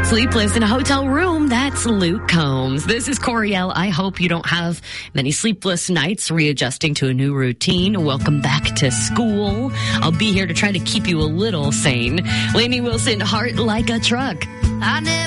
Sleepless in a hotel room, that's Luke Combs. This is Coriel. I hope you don't have many sleepless nights readjusting to a new routine. Welcome back to school. I'll be here to try to keep you a little sane. Lainey Wilson, Heart Like a Truck. I never